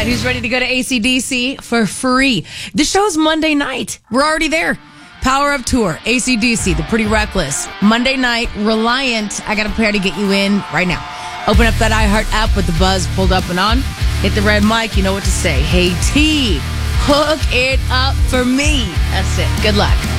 right, who's ready to go to AC/DC for free? The show's Monday night. We're already there. Power Up Tour, AC/DC, The Pretty Reckless. Monday night, Reliant. I got a pair to get you in right now. Open up that iHeart app with the buzz pulled up and on. Hit the red mic. You know what to say. Hey, T, hook it up for me. That's it. Good luck.